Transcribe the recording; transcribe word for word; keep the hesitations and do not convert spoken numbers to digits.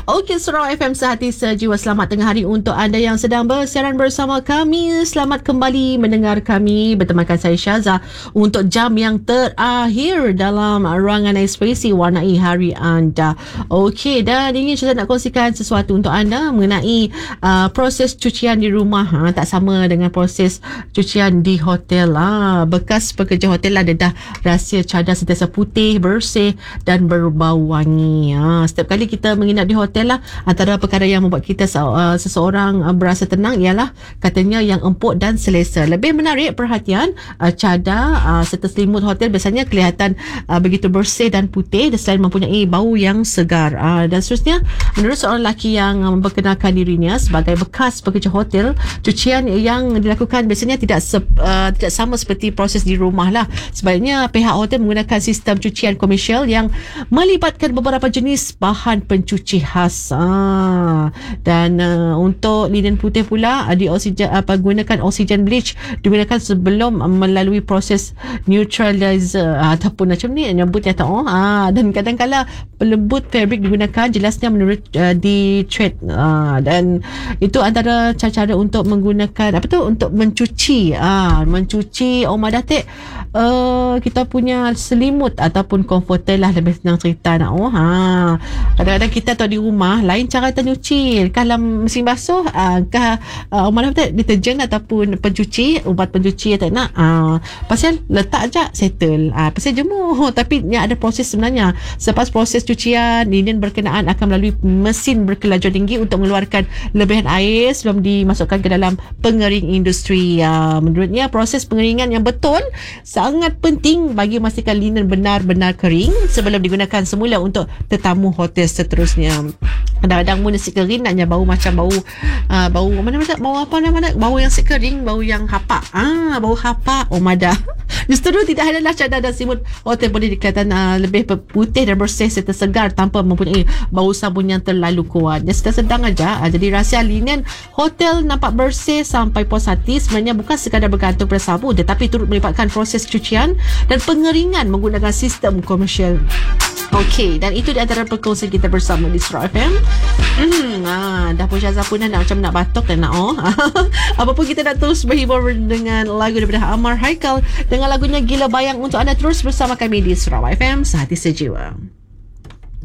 Okey, Surau F M Sehati Sejiwa. Selamat tengah hari untuk anda yang sedang bersiaran bersama kami. Selamat kembali mendengar kami bertemankan saya Syaza untuk jam yang terakhir dalam ruangan ekspresi warnai hari anda. Okey, dan ingin saya nak kongsikan sesuatu untuk anda mengenai uh, proses cucian di rumah. Ha, tak sama dengan proses cucian di hotel. Ha, bekas pekerja hotel lah dedah rahsia cadar sentiasa putih, bersih dan berbau wangi. Ha, setiap kali kita menginap di hotel lah, antara perkara yang membuat kita uh, seseorang uh, berasa tenang ialah katanya yang empuk dan selesa. Lebih menarik perhatian, uh, cadar uh, serta selimut hotel biasanya kelihatan uh, begitu bersih dan putih, dan selain mempunyai bau yang segar. Uh, dan seterusnya, menurut seorang lelaki yang uh, memperkenalkan dirinya sebagai bekas pekerja hotel, cucian yang dilakukan biasanya tidak se, uh, tidak sama seperti proses di rumah lah. Sebaliknya pihak hotel menggunakan sistem cucian komersial yang melibatkan beberapa jenis bahan pencuci khas. Ah, dan uh, untuk linen putih pula uh, di oksigen, uh, gunakan oksigen bleach digunakan sebelum uh, melalui proses neutralizer uh, ataupun macam ni nyebutnya tak oh. Ah, dan kadang-kala pelembut fabrik digunakan, jelasnya menurut uh, di trade. Uh, dan itu antara cara-cara untuk menggunakan apa tu untuk mencuci ah mencuci Omar Datik uh, kita punya selimut ataupun comforter lah, lebih senang cerita nak oh. Ha, kadang-kadang kita tahu di rumah lain cara kita nyuci, dalam mesin basuh uh, kah uh, Omar Datik deterjen ataupun pencuci, ubat pencuci tak nak uh, pasal letak je settle uh, pasal jemur, tapi ni ada proses sebenarnya. Selepas proses cucian, linen berkenaan akan melalui mesin berkelajuan tinggi untuk mengeluarkan lebihan air sebelum dimasukkan ke dalam pengering industri. Uh, menurutnya proses pengeringan yang betul sangat penting bagi memastikan linen benar-benar kering sebelum digunakan semula untuk tetamu hotel seterusnya. Kadang-kadang pun nasi kering naknya bau macam bau uh, bau mana-mana bau apa nama bau yang nasi kering, bau yang hapak. Ah, bau hapak. Oh madah. Justru tidak adalah cadar dan selimut hotel boleh dikatakan uh, lebih putih dan bersih serta segar tanpa mempunyai bau sabun yang terlalu kuat. Dia sedang-sedang aja. Uh, jadi rahsia linen hotel nampak bersih sampai puas hati sebenarnya bukan sekadar bergantung pada sabun, tetapi turut melibatkan proses cucian dan pengeringan menggunakan sistem komersial. Okey, dan itu di antara perkongsian kita bersama di Surau F M. Hmm, ah, dah pun Syaza pun nak macam nak batuk dan nak oh. Apapun kita nak terus berhibur dengan lagu daripada Amar Haikal dengan lagunya Gila Bayang untuk anda terus bersama kami di Surau F M Sehati Sejiwa.